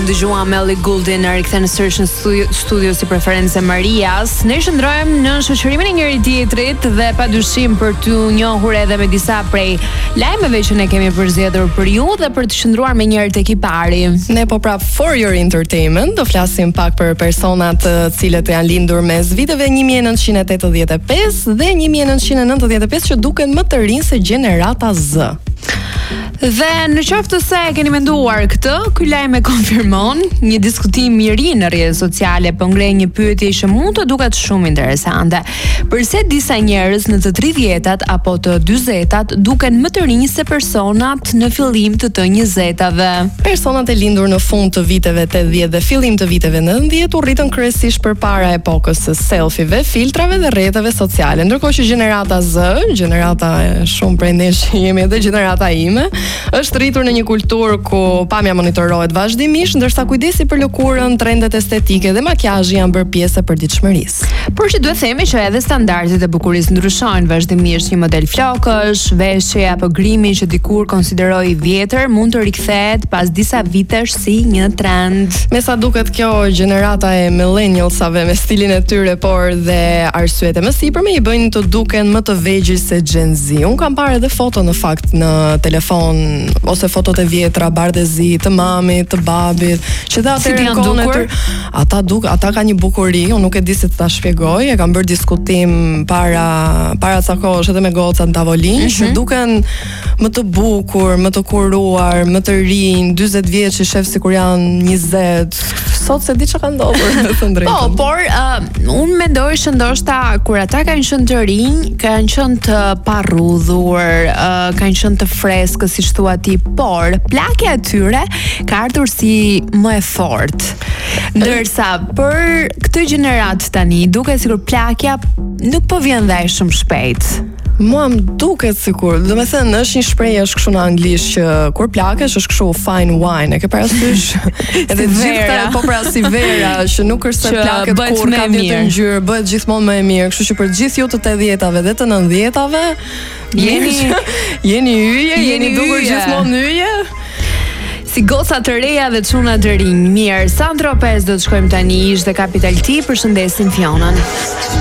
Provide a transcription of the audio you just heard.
dëgjuam Ellie Goulding rikthehen sërish në studio si preferencë e Marias. Ne shndrojmë në shoqërimin e njëri tjetrit dhe padyshim për t'u njohur edhe me disa prej lajmeve që ne kemi përzgjedhur për ju dhe për të qëndruar me njëri tek i pari. Ne po prap for your entertainment do flasim pak për personat të cilët janë lindur mes viteve 1985 dhe 1995 që duken më të rinj se gjenerata Z. Dhe në qoftë se keni menduar këtë, ky lajm e konfirmon një diskutim i ri në rrjetet sociale, po ngre një pyetje që mund të duket shumë interesante. Përse disa njerëz në të 30-tat apo të 40-tat duken më të rinj se personat në fillim të 20-tave? Personat e lindur në fund të viteve 80 dhe fillim të viteve 90 u rritën kryesisht përpara epokës së selfieve, filtrave dhe rrjeteve sociale, ndërkohë që gjenerata Z, gjenerata shumë prej nesh jemi edhe gjenerata ime, është rritur në një kulturë ku pamja monitorohet vazhdimisht, ndërsa kujdesi për lëkurën, trendet estetike dhe makjazhi janë bërë pjesë e përditshmërisë. Por që duhet themi që edhe standardet e bukurisë ndryshojnë vazhdimisht. Një model flokësh, veshje apo grimi që dikur konsideroi i vjetër mund të rikthehet pas disa vitesh si një trend. Me sa duket kjo gjenerata e millennialsave me stilin e tyre, por dhe arsyet e mësipërme i bëjnë të duken më të vegjël se Gen Z. Un kam parë edhe foto në fakt në telefon ose fotot e vjetra bardhëzi të mamit, të babit, që dhe atëherë dukur, ata kanë një bukuri, unë nuk e di si të ta shpjegoj, e kam bërë diskutim para ca kohësh edhe me gocat në tavolinë, që duken më të bukur, më të kuruar, më të rinj, 40 vjeç i shef sikur janë 20. Sot se di çka ka ndodhur, me të drejtën. Po, por unë mendoj që ndoshta kur ata kanë qenë të rinj, kanë qenë të parrudhur, kanë qenë të freskë, siç thua ti, por plakja e tyre ka ardhur si më e fortë. Ndërsa për këtë gjenerat tani duket sikur plakja nuk po vjen dhe shumë shpejt. Mua më duket sikur, do me thënë, është një shprehje është kështu në anglisht që kur plakesh është kështu fine wine, e ke parasysh? Edhe gjithë po pra si vera, që nuk është se plaket kur ka një ngjyrë, bëhet gjithmonë më e mirë, kështu që për gjithë ju të 80-tave dhe të 90-tave jeni yje, jeni dukur gjithmonë yje. Si goca të reja dhe çuna të rinj. Mirë, Sandro Pes do të shkojmë tani, ishte Kapital T, përshëndesim Fionën.